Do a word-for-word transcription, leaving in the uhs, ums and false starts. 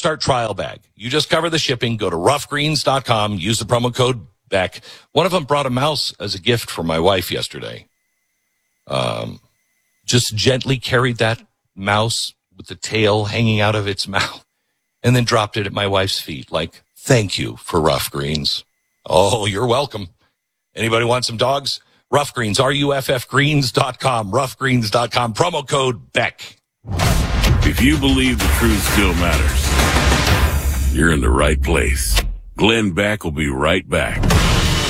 Start trial bag. You just cover the shipping. Go to rough greens dot com. Use the promo code Beck. One of them brought a mouse as a gift for my wife yesterday. Um, just gently carried that mouse with the tail hanging out of its mouth and then dropped it at my wife's feet. Like, thank you for Rough Greens. Oh, you're welcome. Anybody want some dogs? Rough Greens, R U F F greens dot com, rough greens dot com, promo code Beck. If you believe the truth still matters, you're in the right place. Glenn Beck will be right back.